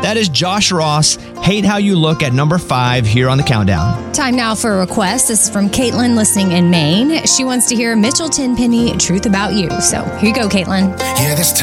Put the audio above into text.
That is Josh Ross, Hate How You Look at number 5 here on the countdown. Time now for a request. This is from Caitlin listening in Maine. She wants to hear Mitchell Tenpenny, Truth About You. So here you go, Caitlin. Yeah, this